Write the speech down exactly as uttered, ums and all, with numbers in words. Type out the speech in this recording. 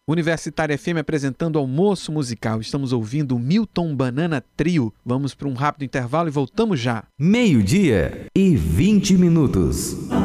Universitária F M apresentando Almoço Musical. Estamos ouvindo o Milton Banana Trio. Vamos para um rápido intervalo e voltamos já. Meio-dia e vinte minutos.